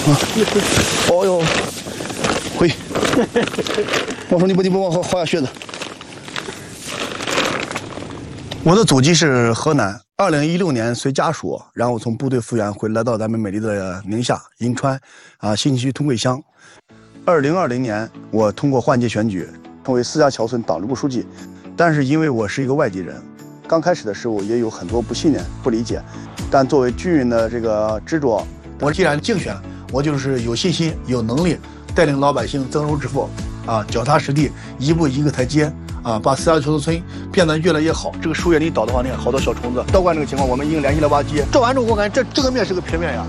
哦呦，回！我说你不往后薅下靴子。我的祖籍是河南，2016年随家属，然后从部队复员来到咱们美丽的宁夏银川，新区通贵乡。2020年，我通过换届选举，成为思家桥村党支部书记，但是因为我是一个外地人，刚开始的时候也有很多不信任、不理解，但作为军人的这个执着，我既然竞选，我就是有信心、有能力带领老百姓增收致富，脚踏实地，一步一个台阶。把思家桥村变得越来越好。这个树叶里倒的话，你看好多小虫子。倒灌这个情况，我们已经联系了挖机。照完之后，我感觉这个面是个平面呀。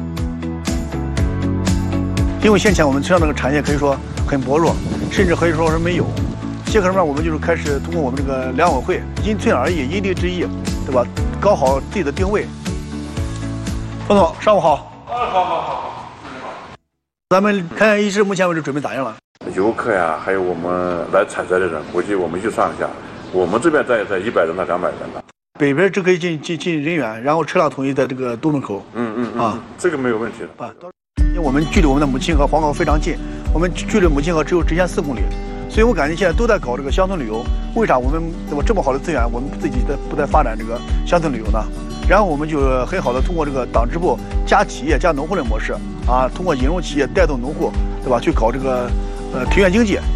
因为先前我们村上这个产业可以说很薄弱，甚至可以说是没有。这个什么，我们就是开始通过我们这个两委会因村而异，因地制宜，对吧？搞好自己的定位。冯总，上午好。好。咱们看一市目前为止准备咋样了？ 游客呀，还有我们来采摘的人，估计我们预算一下，我们这边在100人到200人呢。 北边只可以进人员，然后车辆统一在这个东门口。 这个没有问题的。 因为我们距离我们的母亲河黄河非常近，我们距离母亲河只有直线4公里，所以我感觉现在都在搞这个乡村旅游。为啥我们这么好的资源，我们自己不再发展这个乡村旅游呢？然后我们就很好的通过这个党支部加企业加农户的模式，通过引入企业带动农户，对吧？去搞这个平原经济，